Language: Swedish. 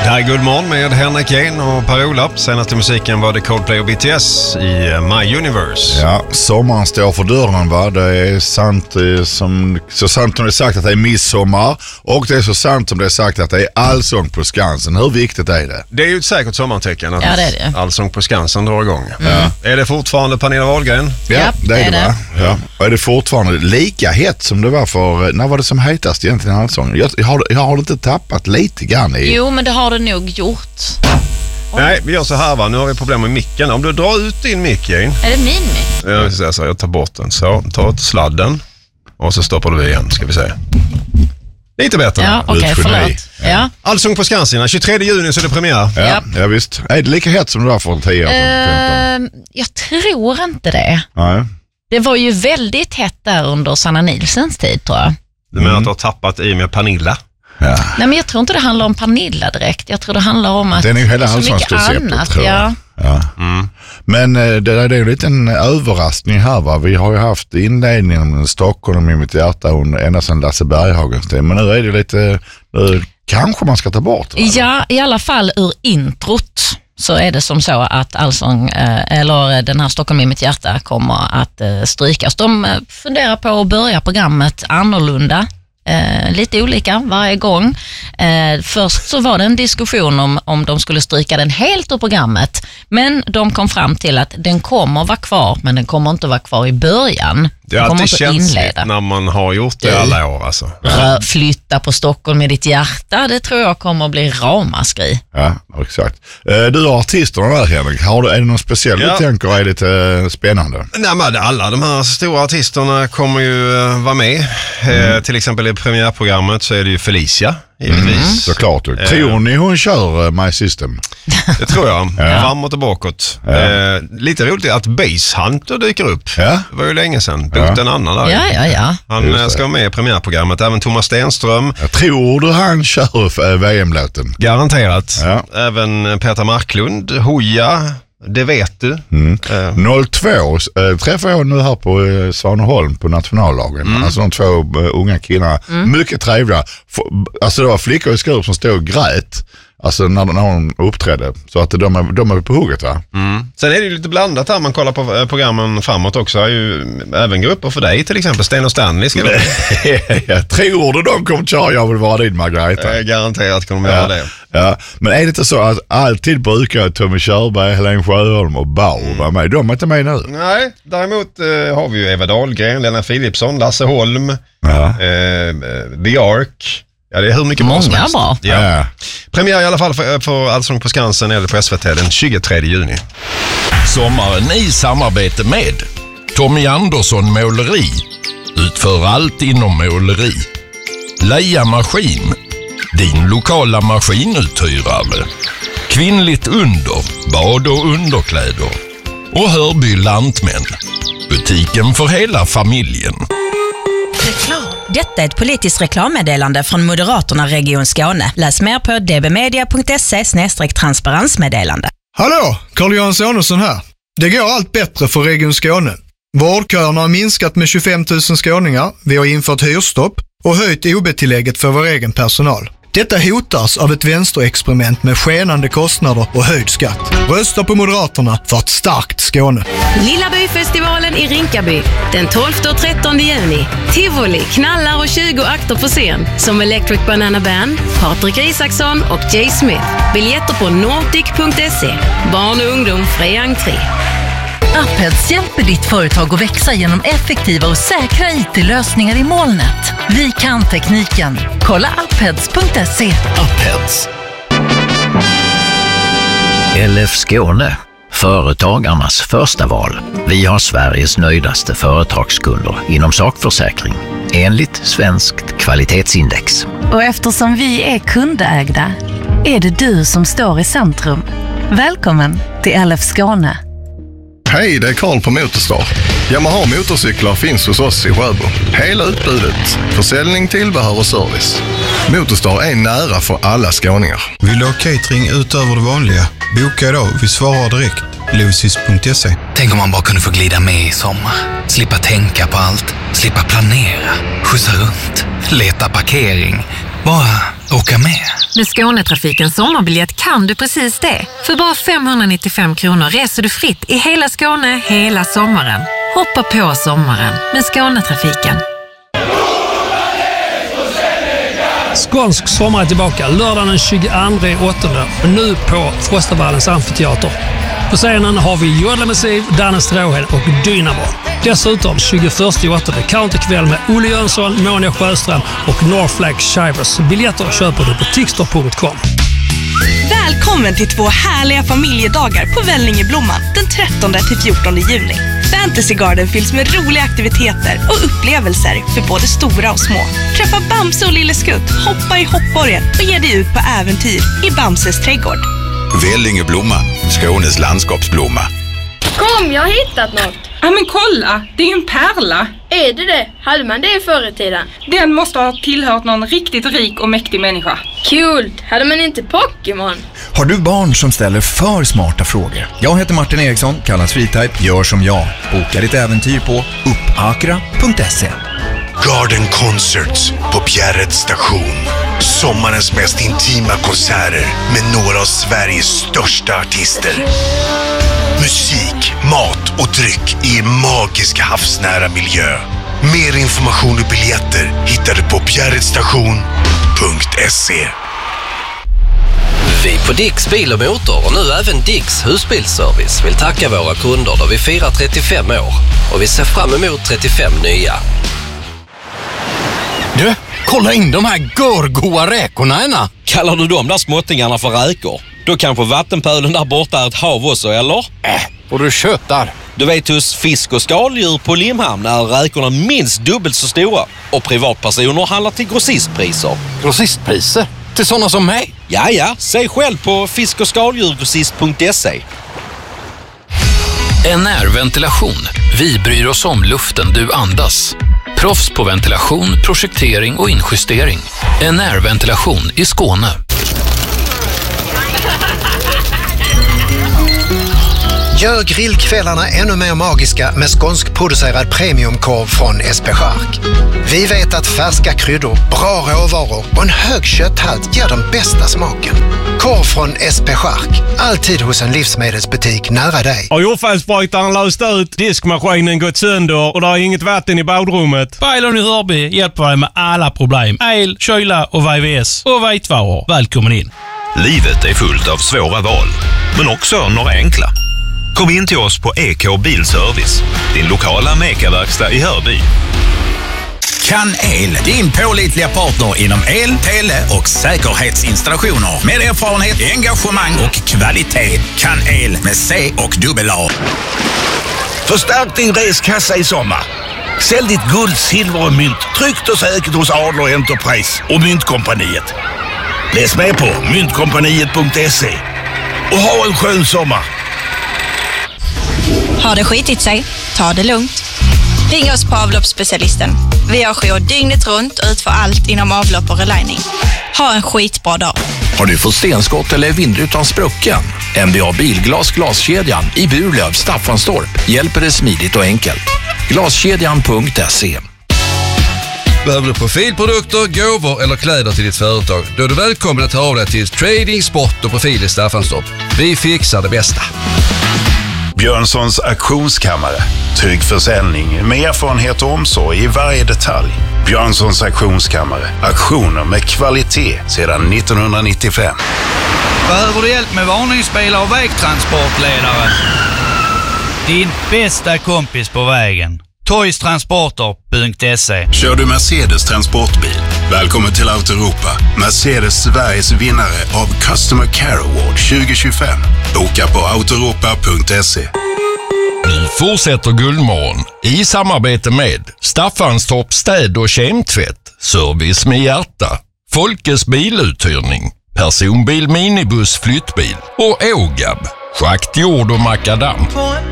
Det här är Good Morning med Henrik Jehn och Per-Ola. Senaste musiken var det Coldplay och BTS i My Universe. Ja, sommaren står för dörren, va? Det är sant så sant som det är sagt att det är midsommar, och det är så sant som det är sagt att det är Allsång på Skansen. Hur viktigt är det? Det är ju ett säkert sommartecken att det är det. Allsång på Skansen drar igång. Är det fortfarande Pernilla Wahlgren? Ja, det är det, va? Ja. Och är det fortfarande lika hett som det var för, när var det som hetast egentligen Allsång? Jag har inte tappat lite grann i... Jo, men det har det nog gjort. Nej, vi gör så här, va? Nu har vi problem med micken. Om du drar ut din mick, Jane. Är det min mick? Jag tar bort den. Så, ta ett sladden och så stoppar du igen, ska vi se. Lite bättre. Ja, okej, förlåt. Ja. Allsång på Skansen, 23 juni så är det premiär. Ja, visst. Är det lika hett som det var för 10 år sedan? Jag tror inte det. Nej. Det var ju väldigt hett där under Sanna Nilssons tid, tror jag. Du menar att du har tappat i med Pernilla? Ja. Nej, men jag tror inte det handlar om Pernilla direkt. Jag tror det handlar om att det är hela så mycket annat. tror jag. Ja. Men det är ju lite en överraskning här, va? Vi har ju haft inledningen med Stockholm i mitt hjärta ända sedan Lasse Berghagens tid. Men nu är det lite, kanske man ska ta bort det. Ja, i alla fall ur introt så är det som så att Allsång, eller den här Stockholm i mitt hjärta kommer att strykas. De funderar på att börja programmet annorlunda. Lite olika varje gång. Först så var det en diskussion om de skulle stryka den helt ur programmet, men de kom fram till att den kommer vara kvar, men den kommer inte vara kvar i början. Det är alltid känsligt när man har gjort det alla år. Alltså. Flytta på Stockholm med ditt hjärta, det tror jag kommer att bli ramaskri. Ja, exakt. Du har artisterna där, Henrik. Är det någon speciell du tänker är lite spännande? Nej, men alla de här stora artisterna kommer ju vara med. Till exempel i premiärprogrammet så är det ju Felicia. Såklart. Tror ni hon kör My System? Det tror jag. Framåt och bakåt. Lite roligt att Base Hunter dyker upp. Det var ju länge sedan. Bot en annan där. Ja. Han ska vara med i premiärprogrammet. Även Thomas Stenström. Jag tror du han kör VM-låten? Garanterat. Även Peter Marklund, Hoja. Det vet du. 02 träffar jag nu här på Svaneholm på nationallagen. Alltså de två unga killarna. Mycket trevliga. Alltså det var flickor i Skurup som stod och grät. Alltså när hon uppträdde. Så att de är på hugget, va? Sen är det ju lite blandat här. Man kollar på programmen framåt också. Är ju även grupper för dig, till exempel Sten och Stanley. Jag tror du de kommer köra Jag vill vara din Margareta? Garanterat kommer de göra det. Ja, men är det inte så att alltid brukar Tommy Körberg, Helen Sjöholm och Bauer vara med? De är inte med nu. Nej, däremot har vi ju Eva Dahlgren, Lena Philipsson, Lasse Holm, The Ark. Ja, det är hur mycket många bra. Ja. Premiär i alla fall för Allsång på Skansen eller på SVT den 23 juni. Sommaren i samarbete med Tommy Andersson Måleri. Utför allt inom måleri. Leia Maskin. Din lokala maskinuthyrare. Kvinnligt under. Bad- och underkläder. Och Hörby Lantmän. Butiken för hela familjen. Detta är ett politiskt reklammeddelande från Moderaterna Region Skåne. Läs mer på dbmedia.se/transparensmeddelande. Hallå, Carl-Johan Sonesson här. Det går allt bättre för Region Skåne. Vårdköerna har minskat med 25 000 skåningar. Vi har infört hyrstopp och höjt OB-tillägget för vår egen personal. Detta hotas av ett vänsterexperiment med skenande kostnader och höjd skatt. Rösta på Moderaterna för ett starkt Skåne. Lilla byfestivalen i Rinkaby den 12 och 13 juni. Tivoli, knallar och 20 akter på scen som Electric Banana Band, Patrik Isaksson och Jay Smith. Biljetter på nordic.se. Barn och ungdom fri entré. Upheads hjälper ditt företag att växa genom effektiva och säkra IT-lösningar i molnet. Vi kan tekniken. Kolla upheads.se. Upheads. LF Skåne. Företagarnas första val. Vi har Sveriges nöjdaste företagskunder inom sakförsäkring. Enligt Svenskt kvalitetsindex. Och eftersom vi är kundägda är det du som står i centrum. Välkommen till LF Skåne. Hej, det är Karl på Motorstar. Yamaha motorcyklar finns hos oss i Sjöbo. Hela utbudet. Försäljning, tillbehör och service. Motorstar är nära för alla skåningar. Vill du ha catering utöver det vanliga? Boka idag, vi svarar direkt. Lucis.se. Tänk om man bara kunde få glida med i sommar. Slippa tänka på allt. Slippa planera. Skjutsa runt. Leta parkering. Bara åka med. Med Skånetrafikens sommarbiljett kan du precis det. För bara 595 kronor reser du fritt i hela Skåne hela sommaren. Hoppa på sommaren med Skånetrafiken. Skånsk sommar är tillbaka lördagen den 22/8 och nu på Frostavallens amfiteater. På scenen har vi Jodla Massiv, Danne Stråhed och Dynamo. Dessutom 21/8 counterkväll med Olle Jönsson, Monia Sjöström och Northflag Shivers. Biljetter köper du på tixter.com. Välkommen till 2 härliga familjedagar på Vällingeblomman den 13-14 juni. Fantasy Garden fylls med roliga aktiviteter och upplevelser för både stora och små. Träffa Bamse och Lille Skutt, hoppa i hoppborgen och ge dig ut på äventyr i Bamses trädgård. Vällingeblomman, Skånes landskapsblomma. Kom, jag har hittat något. Ja men kolla, det är en pärla. Är det? Hade man det förr i tiden? Den måste ha tillhört någon riktigt rik och mäktig människa. Kul! Hade man inte Pokémon? Har du barn som ställer för smarta frågor? Jag heter Martin Eriksson, kallas Freetype. Gör som jag. Boka ditt äventyr på uppakra.se. Garden Concerts på Bjärreds station. Sommarens mest intima konserter med några av Sveriges största artister. Musik, mat och dryck i en magisk havsnära miljö. Mer information och biljetter hittar du på bjärredstation.se. Vi på Dicks Bil och Motor och nu även Dicks husbilsservice vill tacka våra kunder då vi firar 35 år och vi ser fram emot 35 nya. Du, kolla in de här görgoa räkorna ena. Kallar du de där småttingarna för räkor? Då kanske vattenpölen där borta är ett hav också, eller? Och du köttar. Du vet, hos fisk- och skaldjur på Limhamn är räkorna minst dubbelt så stora. Och privatpersoner handlar till grossistpriser. Grossistpriser? Till sådana som mig? Ja. Se själv på fisk- och skaldjurgrossist.se. NR-ventilation. Vi bryr oss om luften du andas. Proffs på ventilation, projektering och injustering. NR-ventilation i Skåne. Gör grillkvällarna ännu mer magiska med skånskproducerad premiumkorv från SP Chark. Vi vet att färska kryddor, bra råvaror och en hög kötthalt ger den bästa smaken. Korv från SP Chark. Alltid hos en livsmedelsbutik nära dig. Har jordfelsbrytaren löst ut, diskmaskinen gått sönder och det är inget vatten i badrummet? Bailon i Hörby hjälper dig med alla problem. El, kyla och VVS och vitvaror. Välkommen in. Livet är fullt av svåra val, men också några enkla. Kom in till oss på EK Bilservice, din lokala Meka-verkstad i Hörby. Kan El, din pålitliga partner inom el, tele och säkerhetsinstallationer. Med erfarenhet, engagemang och kvalitet. Kan El med C och AA. Förstärk din reskassa i sommar. Sälj ditt guld, silver och mynt tryggt och säkert hos Adler Enterprise och Myntkompaniet. Läs med på myntkompaniet.se och ha en skön sommar. Har det skitit sig? Ta det lugnt. Ring oss på avloppsspecialisten. Vi har jour dygnet runt och utför allt inom avlopp och relining. Ha en skitbra dag. Har du fått stenskott eller vindrutan sprucken? MBA Bilglas Glaskedjan i Burlöv, Staffanstorp hjälper dig smidigt och enkelt. Glaskedjan.se. Behöver du profilprodukter, gåvor eller kläder till ditt företag? Då är du välkommen att ta av dig till Trading, Sport och Profil i Staffanstorp. Vi fixar det bästa. Björnssons auktionskammare. Trygg försäljning med erfarenhet och omsorg i varje detalj. Björnssons auktionskammare. Auktioner med kvalitet sedan 1995. Behöver du hjälp med varningsspelare och vägtransportledare? Din bästa kompis på vägen. Toystransporter.se. Kör du Mercedes transportbil? Välkommen till Autoeuropa. Mercedes Sveriges vinnare av Customer Care Award 2025. Boka på autoeuropa.se. Nu fortsätter Guldmorgon i samarbete med Staffanstorp städ- och kemtvätt, service med hjärta, Folkes biluthyrning, personbil, minibuss, flyttbil och Ågab, schakt, jord och makadam.